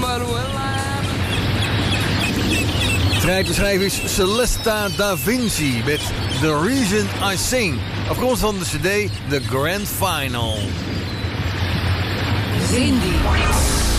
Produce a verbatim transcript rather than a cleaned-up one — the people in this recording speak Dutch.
what will I... Schrijf te schrijven is Celesta Da Vinci met The Reason I Sing. Afkomstig van de cd The Grand Final. Cindy.